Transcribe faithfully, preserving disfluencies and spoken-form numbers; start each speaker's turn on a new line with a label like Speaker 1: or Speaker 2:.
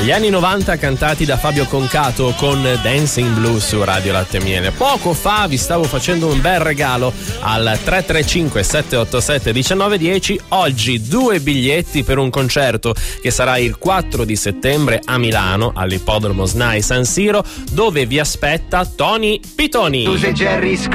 Speaker 1: Gli anni novanta cantati da Fabio Concato con Dancing Blues su Radio Latte e Miele. Poco fa vi stavo facendo un bel regalo al tre tre cinque sette otto sette uno nove uno zero. Oggi due biglietti per un concerto che sarà il quattro di settembre a Milano all'ippodromo S N A I San Siro, dove vi aspetta Tony Pitoni.
Speaker 2: Tu sei Jerry